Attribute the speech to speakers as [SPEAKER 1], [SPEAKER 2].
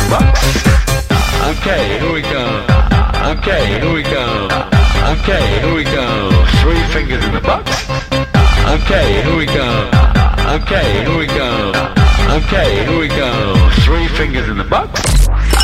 [SPEAKER 1] box. Okay, here we go. Okay, here we go. Okay, here we go. 3 fingers in the box. Okay, here we go. Okay, here we go. Okay, here we go. 3 fingers in the box.